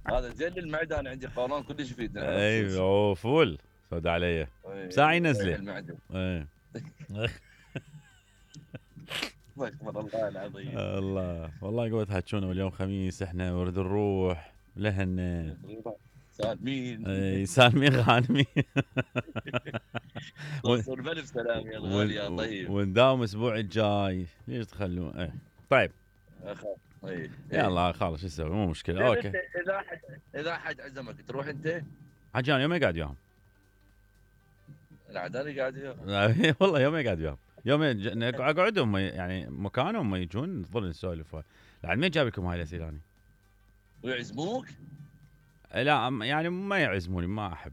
هذا زين للمعده، انا عندي قولون كلش يفيدني على اي خصوص. اوه فول سود علي ساعي ريح نزله. المعده. اي استغفر الله العظيم. الله والله قوة تحكونا، واليوم خميس احنا ورد نروح لهنا. سالمين. اي سالمين غانمين. ون- توصل بألف سلام يا الغالي يا ون- طيب. ونداوم الاسبوع الجاي، ليش تخلون طيب. اخاف. اي اي. يلا خلاص شو نسوي، مو مشكلة. زين اوكي. انت اذا حد عزمك تروح انت؟ عجان يومين قاعد وياهم. العدالي قاعد وياه. والله يومين قاعد وياهم. يومين اقعد هم يعني مكانهم ما يجون نظل نسولف. لعد مين جاب لكم هاي الاسئله اني؟ ويعزموك؟ لا يعني ما يعزموني، ما احب.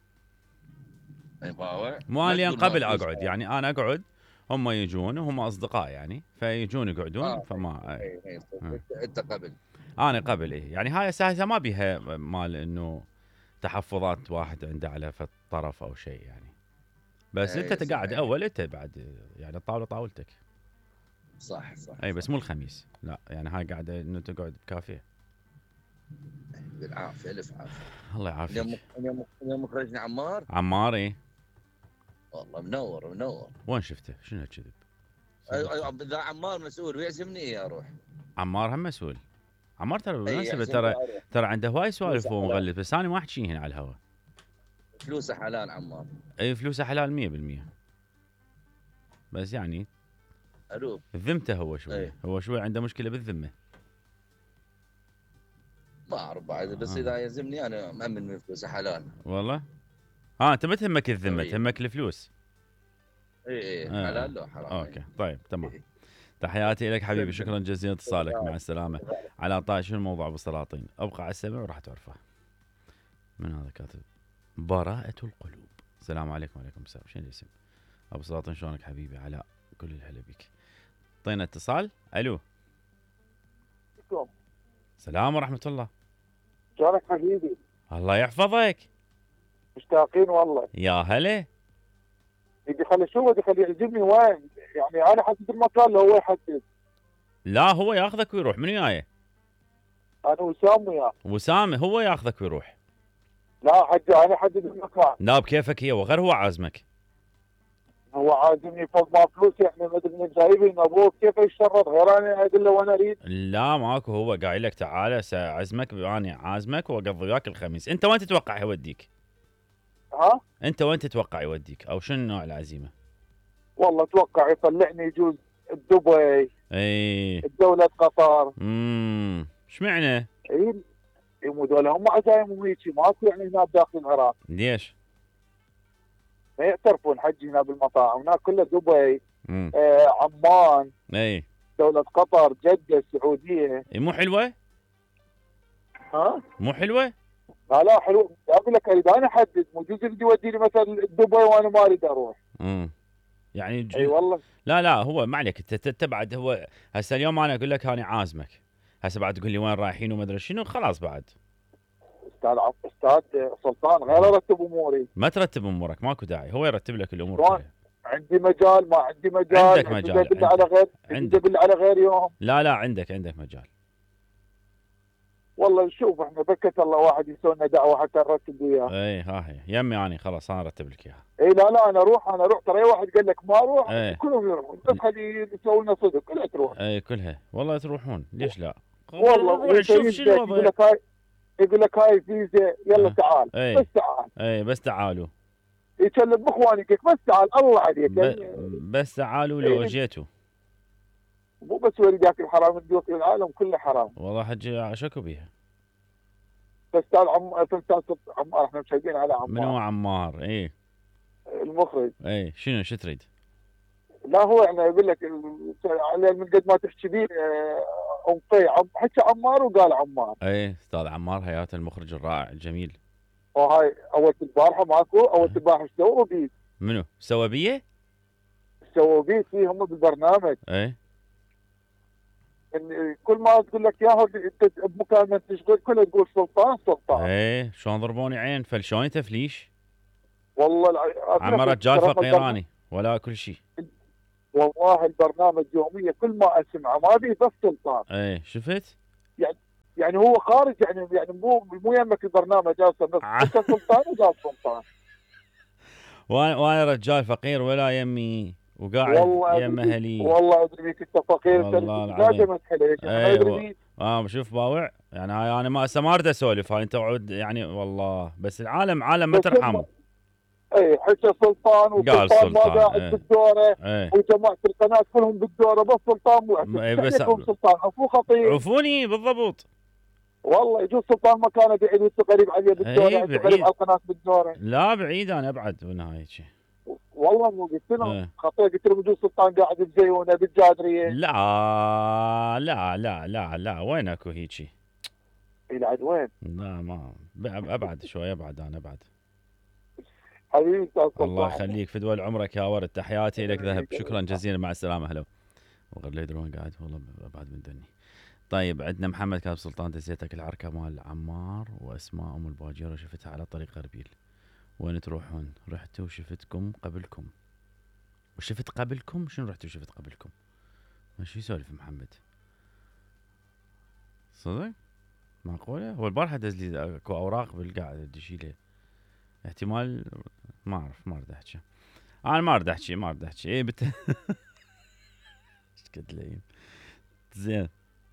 اي باوع. مو ما انا تقول ما قبل فلوس. اقعد، يعني انا اقعد هم يجون وهم اصدقاء يعني فيجون يقعدون فما اي انت قبل. انا قبل يعني هاي اساسا ما بيها مال انه تحفظات واحد عنده على طرف او شيء يعني. بس انت تقعد اول، انت بعد يعني الطاوله طاولتك. صح صح. اي بس مو الخميس، لا يعني هاي قاعده انه تقعد بكافيه. بالعافيه الف عافيه. الله يعافيك. اليوم خرجنا عمار. عمار ايه؟ والله منور. وين شفته؟ شنو كذب؟ اذا عمار مسؤول ويعزمني ايه اروح. عمار هم مسؤول. عمار ترى بالمناسبة يعزمني ترى أروح. ترى عنده هواي سوالف فلوسه وهو حلال. مغلف، بس انا ما احكي هنا على الهواء. فلوسه حلال عمار. اي فلوسه حلال 100%. بس يعني الو. ذمته هو شوي، ايه. هو شوي عنده مشكلة بالذمة. ما اعرف بعد، بس اذا يعزمني انا مأمن من فلوسه حلال. والله انت ما تهمك الذمة، تهمك الفلوس. ايه حلال لو حرام. اوكي طيب تمام. تحياتي لك حبيبي، شكرا جزيلا اتصالك، مع السلامة. على طاي شنو الموضوع ابو سلاطين؟ ابقى على السمع وراح تعرفه. من هذا كاتب؟ براءة القلوب. السلام عليكم. وعليكم السلام. شنو الاسم؟ ابو سلاطين شلونك حبيبي؟ علاء كل الهلا بك. طينا اتصال. الو. السلام ورحمة الله. شلونك حبيبي؟ الله يحفظك. مشتاقين والله. يا هلا. يجي خلي شو بدي خليه يعزمني وين؟ يعني انا حدد المكان لو هو يحدد. لا هو ياخذك ويروح، من وياي؟ انا وسام وياه. وسام هو ياخذك ويروح. لا حجي انا حدد المكان. لا بكيفك هي، وغير هو عازمك. هو عازمني فوق ما فلوسي، احنا ما ادري من جايبين ابوه كيف يشرط غير انا اقول له وانا اريد. لا ماكو، هو قايل لك تعال ساعزمك، انا عازمك واقضي وياك الخميس. انت وين تتوقع يوديك؟ ها؟ انت وين تتوقع يوديك او شنو نوع العزيمه؟ والله اتوقع يطلعني يجوز دبي. اي. دولة قطر. ايش معنى؟ اي مو دول هم عزايمهم هيك ماكو يعني هناك داخل العراق. ليش؟ ما يعترفون حجي هنا بالمطاعم هناك كلها دبي. امم عمان. اي. دولة قطر، جدة، السعودية. اي مو حلوه؟ ها؟ مو حلوه؟ لا حلو، اقول لك اريد انا احدد، مو جزء بدي يوديني مثلا دبي وانا ما اريد اروح. يعني اي والله. لا هو ما عليك، انت تبعد. هو هسه اليوم انا اقول لك انا عازمك، هسه بعد تقول لي وين رايحين وما ادري شنو، خلاص بعد. استاذ سلطان غير ارتب اموري. ما ترتب امورك، ماكو داعي، هو يرتب لك الامور كلها. عندي مجال ما عندي مجال. عندك مجال. بالله على غير بالله على غير يوم. لا عندك مجال. والله شوف احنا بكت الله واحد يسوي لنا دعوه حتى نرتب وياه. اي ها هي يمي اني خلاص انا ارتب لك اياها. اي لا انا اروح ترى اي واحد قال لك ما اروح كلهم يروحون، بس خلي يسوي لنا صدق كلها تروح. اي كلها والله تروحون، ليش لا؟ والله نشوف شنو الوضع. يقول لك هاي فيزا يلا تعال. بس تعال. اي بس تعالوا. يكلم باخوانك بس تعال الله عليك. بس تعالوا لو اجيتوا. مو بس ولد ياكل حرام، الدوق العالم كله حرام. والله حجي شكو بيها. بس عمار احنا مشايقين على عمار. من هو عمار؟ ايه المخرج. ايه شو تريد؟ لا هو يعني يقول لك من قد ما تحكي بيه حكى عمار وقال عمار. ايه استاذ عمار حياته، المخرج الرائع الجميل. وهاي اول البارحه ماكو اول البارحه ايش سووا بيه؟ منو سوى بيه؟ سووا بيه فيهم بالبرنامج. ايه إن كل ما تقول لك ياهو انت بمكان ما تشغل كله تقول سلطان. ايه شلون ضربوني عين فلشوني تفليش. والله عم رجال فقيراني ولا كل شيء. والله البرنامج يوميا كل ما اسمعه ما بي بس سلطان. ايه شفت؟ يعني هو خارج، يعني مو يمك البرنامج اصلا، بس انت سلطان وقال سلطان. وانا رجال فقير ولا يمي وقاعد والله يم اهلي. والله ادري بيك انت فقير، والله لا العظيم. تمسح عليك، انا ادري بيك. شوف باوع يعني هاي انا ما اريد اسولف، هاي انت وعود يعني والله، بس العالم ما بس ترحم. اي حكى سلطان، قال وسلطان ما سلطان قاعد بالدوره، وجماعه القناه كلهم بالدوره، بس سلطان مو بس عليكم سلطان عفو خطير. عفوني بالضبط. والله يجوز سلطان مكانه بعيد وانت قريب عليه بالدوره، انت قريب على القناه بالدوره. لا بعيد، انا ابعد بالنهايه شيء. والله مو قلت له خطير، قلت له بجوز سلطان قاعد بزيونه بالجادريه. لا لا لا لا لا، وين اكو هيجي؟ الى وين؟ لا ما ابعد شوي، ابعد انا ابعد. حبيبي استاذ سلطان، الله يخليك، فدوى عمرك يا ورد، تحياتي لك ذهب، شكرا جزيلا، مع السلامه. هلا وغير لي يدرون قاعد والله ابعد من دني. طيب عندنا محمد كاتب سلطان دزيتك العركه مال عمار واسماء ام الباجيره شفتها على طريق غربيل، وين تروحون؟ رحتوا وشفتكم قبلكم. وشفت قبلكم؟ شنو رحتوا وشفت قبلكم؟ شو يسولف محمد؟ صدق؟ معقوله؟ هو البارحه دز لي اكو اوراق بالقاعده تشيلها، احتمال ما اعرف، ما اريد احكي. انا ما اريد احكي اي ايش قد لئيم. زين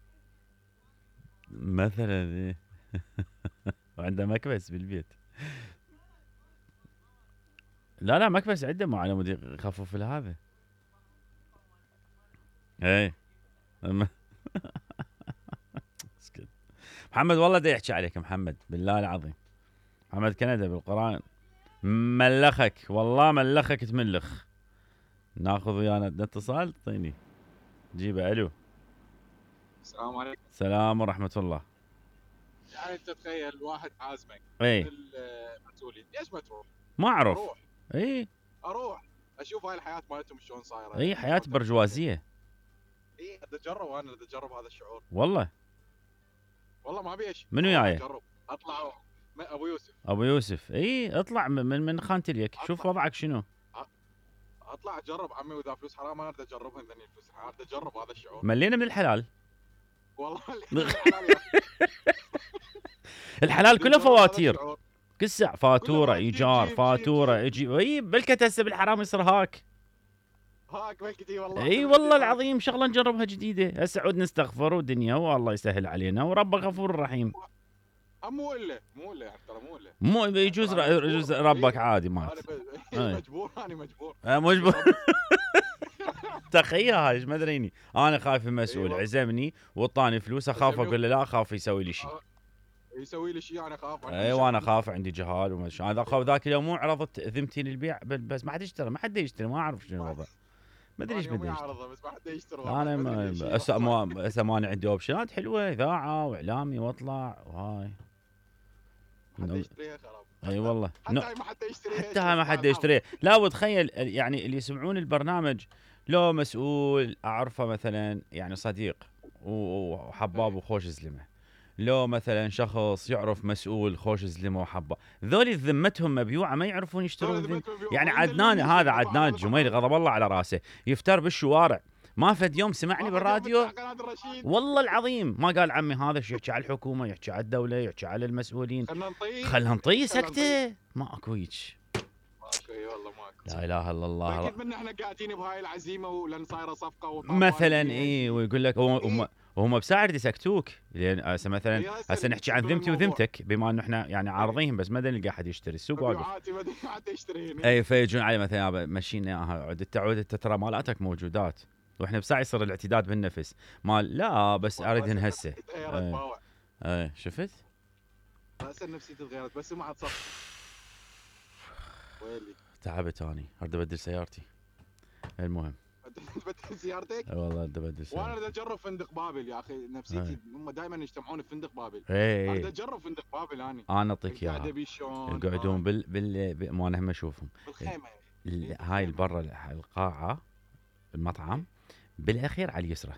مثلا ايه وعنده مكبس بالبيت. لا مكبس عنده، مو على مود يخفف هذا. ايه محمد والله دا يحكي عليك محمد، بالله العظيم. محمد كندا بالقرآن ملخك، والله ملخك تملخ. ناخذ ويانا اتصال، اعطيني جيبه. الو السلام عليكم. السلام ورحمة الله. يعني انت تخيل واحد عازمك اي المسؤولين، ليش ما تروح؟ ما اعرف. اروح اروح اشوف هاي الحياه مالتهم شلون صايره. اي حياة برجوازية. اي اتجرب، انا اتجرب هذا الشعور. والله ما بيش. منو جاي؟ اجرب اطلع ابو يوسف. ابو يوسف اي اطلع من خانة اليك، شوف وضعك شنو. اطلع اجرب عمي، واذا فلوس حرام انا اريد اجربها، ذني الفلوس حرام، اريد اجرب هذا الشعور. ملينا من الحلال. والله الحلال كله فواتير، كل ساعة فاتورة ايجار، فاتورة يجي اي بلكت هسه بالحرام يصير هاك بلكتي والله. اي والله العظيم شغلة نجربها جديدة، هسه عود نستغفر ودنيا والله يسهل علينا، وربك غفور رحيم. مو الا يعني ترى مو الا مو يجوز ربك عادي ما مجبور. انا مجبور تخيل هاي ايش ما ادريني، انا خايف المسؤول عزمني واعطاني فلوس، اخاف اقول له لا، اخاف يسوي لي شيء. يسوي لي شيء انا اخاف. اي وانا اخاف، عندي جهال وما ادري. هذا اخاف ذاك اليوم مو عرضت ذمتي للبيع، بس ما حد يشتري، ما اعرف شنو الوضع، ما ادري ايش بدي اشتري. بس ما حد يشتري. انا هسه ما عندي اوبشنات حلوه، اذاعه واعلامي واطلع وهاي. حد يشتريها خراب. اي والله حتى هاي ما حد يشتريها. حتى هاي ما حد يشتريها. لا وتخيل يعني اللي يسمعون البرنامج، لو مسؤول اعرفه مثلا يعني صديق وحباب وخوش زلمه، لو مثلا شخص يعرف مسؤول خوش زلمه وحبه، ذولي ذمتهم مبيوعه، ما يعرفون يشترون. يعني عدنان، هذا عدنان الجميلي غضب الله على راسه، يفتر بالشوارع، ما فد يوم سمعني بالراديو والله العظيم ما قال عمي هذا شو يحكي على الحكومه، يحكي على الدوله، يحكي على المسؤولين، خلنا نطي سكته، ما اكو هيك. والله ماكو. لا اله الا الله. اكيد من احنا قاعدين بهاي العزيمه ولان صايره صفقه مثلا اي، ويقول لك وهم بساعد يسكتوك، لان هسه مثلا هسه نحكي عن ذمتي وذمتك، بما انه احنا يعني عارضينهم، بس ما نلقى احد يشتري، السوق واقف. اي فيجون علي مثلا مشينا اياها، عود ترى مالاتك موجودات، واحنا بساعه يصير الاعتداد بالنفس مال لا بس اريدهن هسه. اي شفت؟ هسه نفسيتي تغيرت، بس ما عاد صف. ويلي تعبت اني، اريد ابدل سيارتي. المهم تبدل سيارتك؟ اي والله اريد ابدل سيارتي. وانا اريد اجرب فندق بابل يا اخي، نفسيتي هم دائما يجتمعون في فندق بابل. اي اريد اجرب فندق بابل. انا اعطيك اياها، يقعدون ما انا هم اشوفهم بالخيمه. هاي البرة القاعه المطعم بالاخير على اليسرى.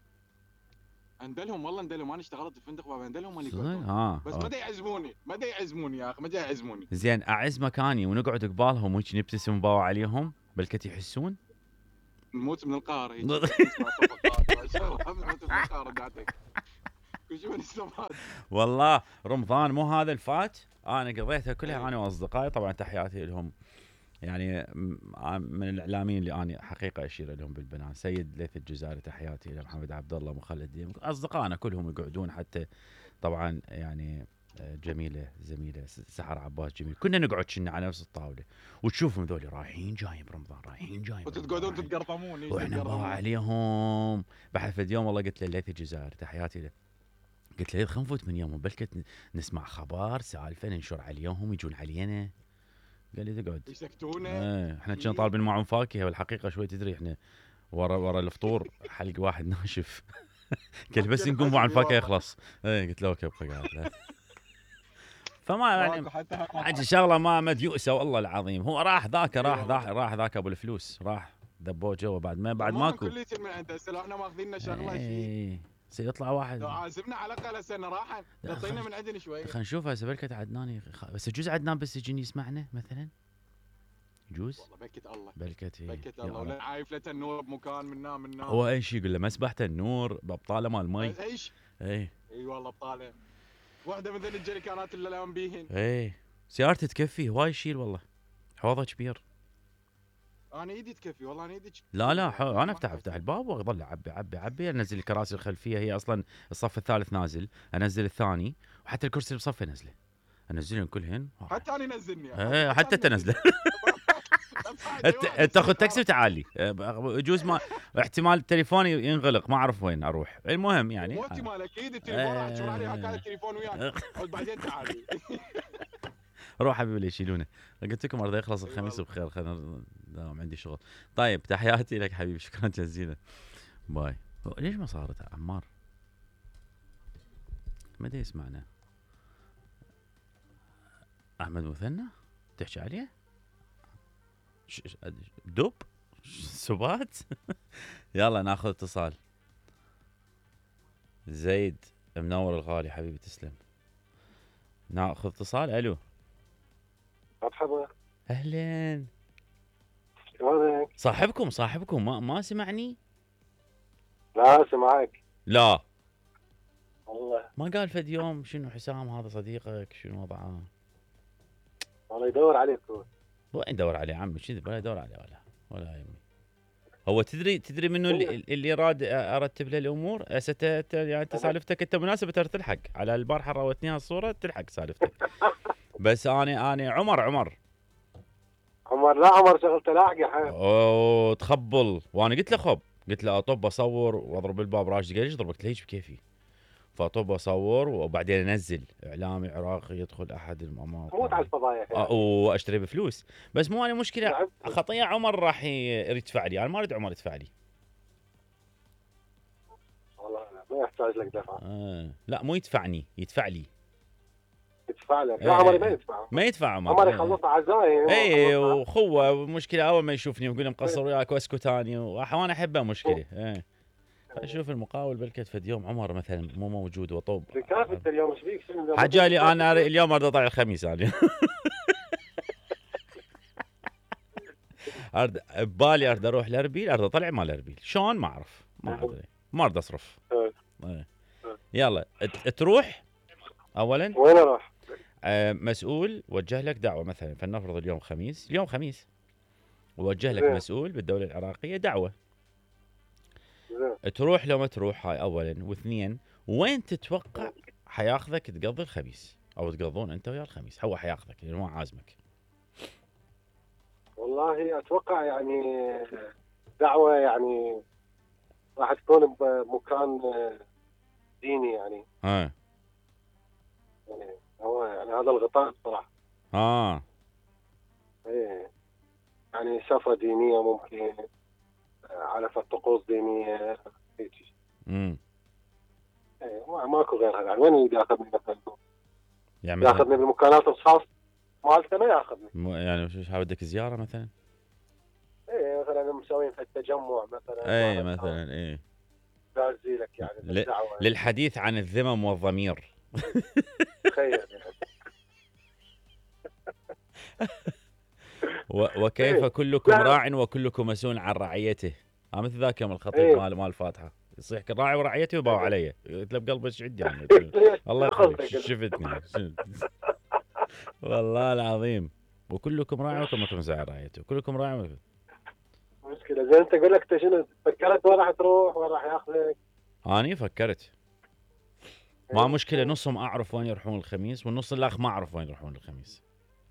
اندلهم والله اندلهم، انا اشتغلت في فندق بابل، اندلهم اللي يقعدون. بس ما يعزموني يا اخي، ما يعزموني. زين اعز مكاني ونقعد قبالهم وهيك نبتسم ونباوع عليهم، بلكت يحسون نموت من القهر هيك. كل شيء من استفاد. والله رمضان مو هذا الفات انا قضيتها كلها انا واصدقائي، طبعا تحياتي لهم يعني من الاعلاميين اللي انا حقيقه اشير لهم بالبنان، سيد ليث الجزائري تحياتي له، محمد عبد الله، مخلد، اصدقائنا كلهم يقعدون، حتى طبعا يعني جميله زميله سحر عباس جميل، كنا نقعد كنا على نفس الطاوله وتشوفهم ذولي رايحين جايين برمضان، رايحين جايين وتقعدون تتقرطمون واحنا نباوع عليهم. بعد فد يوم والله قلت له ليث الجزائري تحياتي له، قلت له خلينا نفوت من يوم بلكت نسمع خبر سالفه ننشر عليهم يجون علينا. قال لي تقعد يسكتونه. احنا كنا طالبين معهم فاكهه، والحقيقه شوي تدري احنا ورا الفطور حلق واحد ناشف قال بس نقوم مع الفاكهه يخلص. قلت له اوكي ابقى قاعد. فما يعني حاجه شغله ما مديوسه والله العظيم. هو راح ذاك راح ذاك ابو الفلوس راح ذبوه جوا بعد ماكو كل شيء من عنده. هسه لو احنا ماخذين شغله شيء سيطلع واحد لو عازمنا على الاقل سنه راحه تعطينا من عندنا شويه. خلينا نشوف هسه بلكت عدنان بس يجوز عدنان بس يجيني يسمعنا مثلا يجوز والله بلكت الله ولا عايف له النور بمكان منا هو اي شيء يقول له مسبحه النور بابطاله مال مي ايش اي والله بطاله واحده من ذي الجريكانات اللي الان بيهن سيارتي تكفي هواي يشيل والله حوضه كبير. انا ايدي تكفي والله انا ايدي لا انا افتح الباب واظل اعبي انزل الكراسي الخلفيه، هي اصلا الصف الثالث نازل، انزل الثاني وحتى الكرسي اللي بصفه انزلهم كلهن حتى انا نزلني حتى تنزله تاخذ تاكسي وتعالي يجوز ما احتمال تليفوني ينغلق ما اعرف وين اروح. المهم يعني مو احتمال اكيد التليفون راح تشوف عليه هكذا التليفون وياك بعدين تعالي روح حبيبي يشيلونه. قلت لكم ارضى يخلص الخميس بخير خلينا داوم عندي شغل. طيب تحياتي لك حبيبي شكرا جزيلا باي. ليش ما صارت عمار ما دا يسمعنا؟ احمد مثنى تحكي عليه دب سبات يلا ناخذ اتصال. زيد منور الغالي حبيبي تسلم. ناخذ اتصال. الو مرحبا اهلين شلونك؟ صاحبكم ما سمعني؟ لا سمعك. لا والله ما قال فد يوم شنو حسام هذا صديقك شنو وضعه؟ والله يدور عليك هو. وين يدور عليه عمي شذي ولا يدور عليه ولا يمي. هو تدري منه اللي ارتب له الامور يعني انت سالفتك انت مناسبه ترى تلحق على البارحه راوتني الصوره تلحق سالفتك. بس انا عمر لا عمر شغلته لاحقه حيل. اوه تخبل وانا قلت له اطب اصور واضرب الباب راشد قال ليش ضربك ليش بكيفي فاطب اصور وبعدين انزل اعلامي عراقي يدخل احد المماطل موت على الفضايح يعني. واشتري بفلوس بس مو انا مشكله خطيه عمر راح يدفع لي انا ما اريد عمر يدفع لي والله ما يحتاج لك دفع. لا مو يدفعني يدفع لي يدفع لك. لا عمر ما يدفع عمر يخلص عزايم. اي واخوه مشكله اول ما يشوفني يقول مقصر وياك واسكت اني وانا احبه مشكله اشوف المقاول بلكت فد يوم عمر مثلا مو موجود وطوب كيف انت اليوم ايش فيك؟ حجالي انا اليوم اريد اطلع الخميس انا ببالي اريد اروح لاربيل اريد اطلع مال اربيل شلون ما اعرف ما اريد اصرف. يلا تروح اولا وين اروح؟ مسؤول وجه لك دعوه مثلا فلنفرض اليوم خميس ووجه لك مسؤول بالدوله العراقيه دعوه تروح لو ما تروح هاي اولا واثنين وين تتوقع حياخذك تقضي الخميس او تقضون انت ويا الخميس هو حياخذك لانه ما عازمك؟ والله اتوقع يعني دعوه يعني راح تكون بمكان ديني يعني هو يعني هذا الغطاء بصراحه ايه يعني سفره دينيه ممكن على طقوس دينيه هيك ايه ماكو غير هذا. وين اللي ياخذني مثلا؟ يعني ياخذني بالمكانات الخاص مالته ما ياخذني يعني شو بدك زياره مثلا؟ ايه مثلا مسوين في التجمع مثلا ايه مثلا ايه دازي لك يعني للحديث عن الذمم والضمير تخيل يعني. وكيف كلكم راع وكلكم مسؤول عن رعيته مثل ذاك يوم الخطيب مال الفاتحه يصيح راعي ورعيتي وباو علي، قلت له بقلبي ايش عندي يعني الله يخليك شفتني والله العظيم. وكلكم راعي وكلكم مسؤول عن رعيته، كلكم راعي مشكله. زين انت اقول لك انت شنو فكرت وين راح تروح وين راح ياخذك؟ اني فكرت ما مشكله، نصهم اعرف وين يروحون الخميس والنص الاخ ما اعرف وين يروحون الخميس.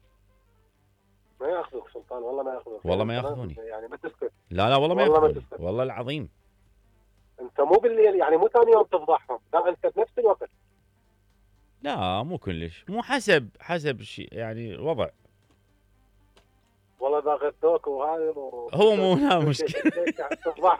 ما ياخذوك سلطان، والله ما ياخذوك. والله ما ياخذوني يعني ما تسكت. لا والله ما ياخذوني والله العظيم. انت مو بالليل يعني مو ثاني يوم تفضحهم، لا انت في نفس الوقت. لا مو كلش، مو حسب شيء يعني وضع. والله اذا غثوك وهذا هو مو لا مشكله تفضح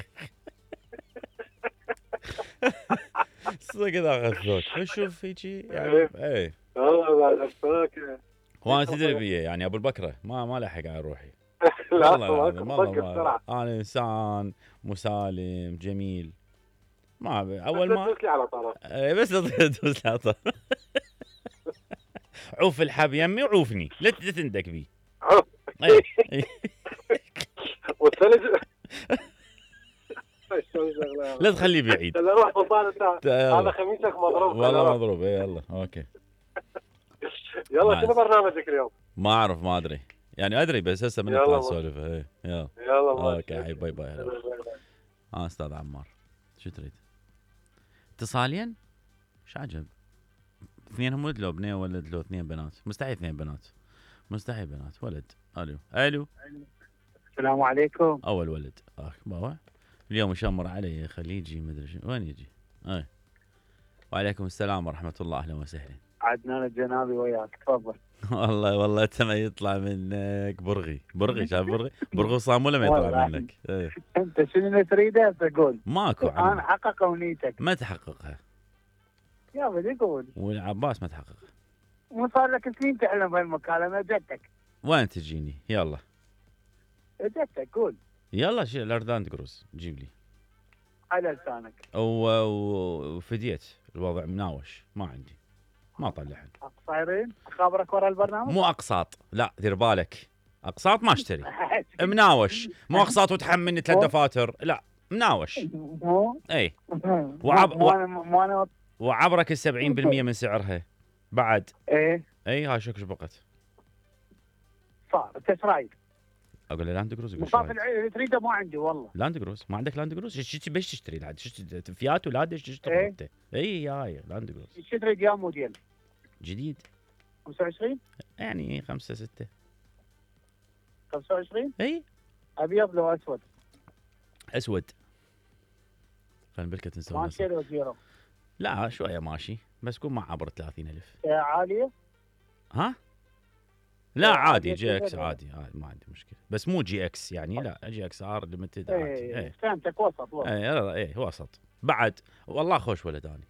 صدق اذا غثوك شوف هيجي يعني اي والله ما غثوك. وانا تدري بيه يعني ابو البكره ما لحق على روحي. لا والله انا انسان مسالم جميل، ما اول ما تدوس لي على طرف بس تدوس لي على طرف عوف الحب يمي وعوفني لا تندك بي والثلج لا تخليه بعيد. اذا روح سلطان هذا خميسك مضروب والله مضروب. يلا اوكي يلا شنو برنامجك اليوم؟ ما اعرف ما ادري يعني ادري بس هسه من نطلع نسولف. يلا اوكي باي باي. استاذ عمار شو تريد؟ اتصالين؟ ايش عجب؟ اثنينهم ولد لو بنيه ولد لو اثنين بنات؟ مستحيل اثنين بنات، مستحيل بنات. ولد. الو السلام عليكم. اول ولد بابا اليوم يشمر علي خليه يجي مدري شنو وين يجي. وعليكم السلام ورحمه الله اهلا وسهلا. عدنان الجنابي وياك تفضل. والله انت ما يطلع منك برغي شايف برغي صاموله ما يطلع منك. انت شنو تريده تقول؟ ماكو انا حقق امنيتك. ما تحققها يا بدي اقول والعباس ما تحققها. مو صار لك سنين تحلم بهالمكالمه جدك. وين تجيني؟ يلا جدك قول. يلا شيل الاردان كروز جيب لي على لسانك. وفديت الوضع مناوش ما عندي ما طلعن. صايرين اخابرك ورا البرنامج؟ مو اقساط لا دير بالك، اقساط ما اشتري مناوش، مو اقساط وتحملني 3 دفاتر لا مناوش. اي وعبرك 70% من سعرها بعد. اي هاي شو بقت صار انت ايش رايك؟ اقول له لاند كروز مصاف اللي تريده ما عندي والله. لاند كروز ما عندك لاند كروز؟ شو بيش تشتري لاند؟ فيات ولا ايش تشتري انت؟ اي هاي لاند كروز. شو تريد يا موديل؟ جديد 25 يعني 5 6 25. اي ابيض لو اسود؟ اسود. خلينا بالك تنسون ماشي لو زيرو؟ لا شويه ماشي بس كون ما عبر 30,000. عاليه؟ ها؟ لا عادي جي اكس عادي ما عندي مشكله بس مو جي اكس يعني لا جي اكس ار ليمتد عادي. فهمتك وسط. اي وسط بعد. والله خوش ولد اني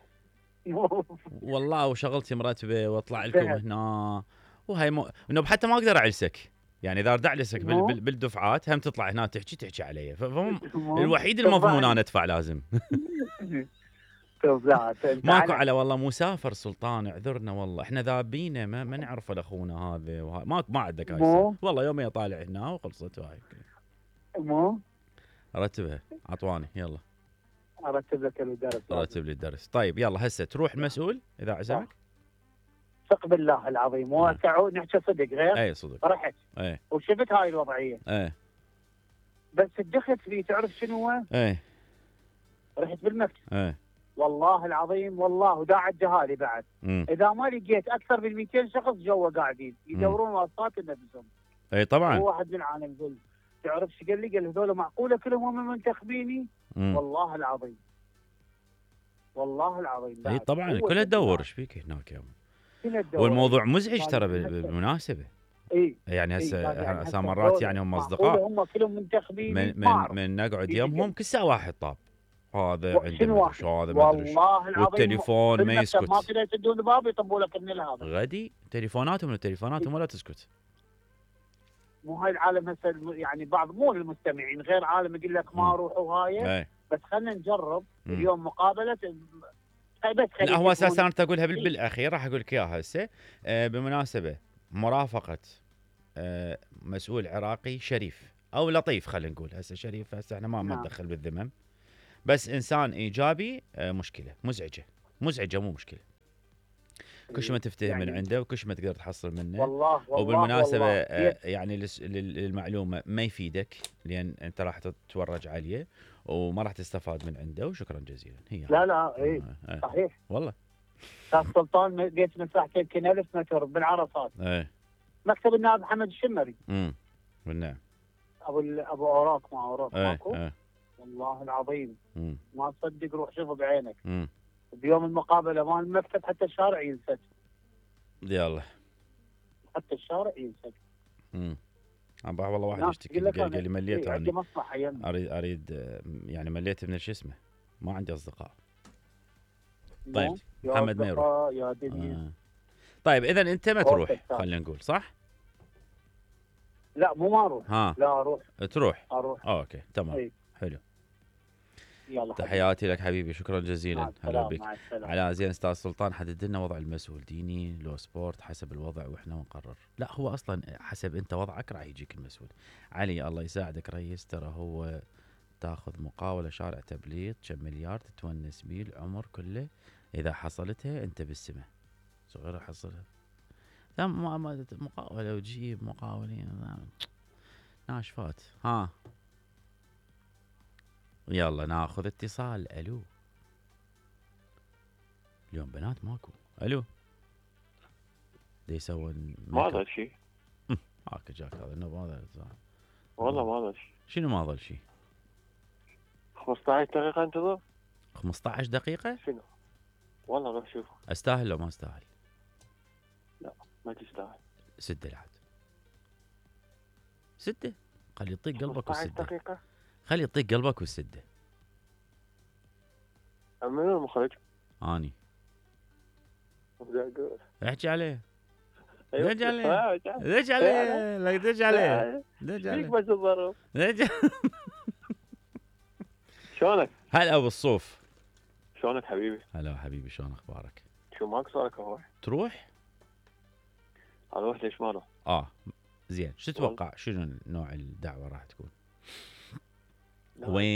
والله وشغلتي مرتبه واطلع لكم هنا وهي انه حتى ما اقدر اعلسك يعني اذا اعلسك بالدفعات هم تطلع هنا تحكي علي الوحيد المضمون انا ادفع لازم. ماكو على والله مسافر سلطان اعذرنا والله احنا ذابينه ما نعرف اخونا هذا ما عندك هاي والله يومي اطالع هنا وخلصت هاي. رتبها عطواني يلا ارتب لك الدرس. رتب لي الدرس. طيب يلا هسه تروح المسؤول اذا عزمك. ثق بالله العظيم نحكي صدق غير. اي صدق. رحت وشفت هاي الوضعيه. بس دخلت فيه تعرف شنو هو؟ رحت بالمكتب. والله العظيم والله وداعت جهالي بعد. اذا ما لقيت اكثر من 200 شخص جوا قاعدين يدورون واسطات لنفسهم. اي طبعا. هو واحد من العالم يقول تعرف ايش قال لي؟ قال هذول معقوله كلهم هم منتخبيني؟ والله العظيم والله العظيم. اي طبعا كلها تدور ايش فيك هناك يوم. والموضوع مزعج ترى بالمناسبه. يعني هسه مرات يعني هم اصدقاء هم كلهم منتخبين من نقعد يمهم كل ساعه واحد طاب هذا عنده شو هذا ما ادري والتليفون ما يسكت. ما تقدر تدون الباب يطبوا لك النيل هذا غدي تليفوناتهم ولا تسكت. مو هاي العالم هسه يعني بعض مو المستمعين غير عالم يقول لك ما اروح وهاي بس خلينا نجرب اليوم مقابله بس. لا هو اساسا انا اقولها بالاخير راح اقول لك اياها هسه بمناسبه مرافقه مسؤول عراقي شريف او لطيف خلينا نقول. هسه شريف هسه احنا ما ندخل بالذمم بس انسان ايجابي مشكله مزعجه مو مشكله. كل ما تفتهم يعني من عنده وكل ما تقدر تحصل منه. والله وبالمناسبه والله. يعني للمعلومه ما يفيدك لان انت راح تتورج عليه وما راح تستفاد من عنده. وشكرا جزيلا. هي لا اي صحيح والله. استاذ سلطان بيت مساحته يمكن 1000 متر بالعرصات. مكتب النائب محمد الشمري. بالنعم. ابو اوراق ما اوراق ماكو. والله العظيم ما تصدق، روح شوفه بعينك. بيوم المقابله مال المكتب حتى الشارع ينسد. يلا حتى الشارع ينسد. والله واحد يشتكي قال لي مليت عندي مصلحه اريد يعني مليت من شو اسمه، ما عندي اصدقاء. طيب محمد ما يروح يا دنيا. طيب اذا انت ما تروح خلينا نقول صح؟ لا مو ما اروح. لا اروح. اروح. اوكي تمام. حلو. يلا تحياتي لك حبيبي، شكرا جزيلا. هلا بك. على زين استاذ سلطان حدد لنا وضع المسؤول ديني لو سبورت حسب الوضع واحنا نقرر. لا هو اصلا حسب انت وضعك راح يجيك المسؤول. علي الله يساعدك ريس، ترى هو تاخذ مقاوله شارع تبليط كم مليار تتونس بيه العمر كله، اذا حصلتها انت بالسماء صغيره حصلها. لا مقاوله وتجيب مقاولين ناشفات. يلا ناخذ اتصال. الو اليوم بنات ماكو. الو دي يسوون ما ظل شيء. هاك جاك هذا ما ظل والله ما ظل شيء. شنو ما ظل شيء؟ 15 دقيقة انتظر. 15 دقيقة؟ شنو؟ والله روح شوف. استاهل لو ما استاهل؟ لا ما تستاهل. 6 لعد 6 خلي يطيق قلبك والسدة. دقيقة خلي يطيق قلبك والسدة. منو المخرج؟ اني. احكي عليه. دج عليه. دج عليه. لك دج عليه. دج عليه. فيك بس الظروف. شلونك؟ هلا ابو الصوف. شلونك حبيبي؟ هلا حبيبي شلون اخبارك؟ شو ماك صارك اروح؟ تروح؟ اروح ليش ما اروح؟ زين شو تتوقع شنو نوع الدعوة راح تكون؟ وين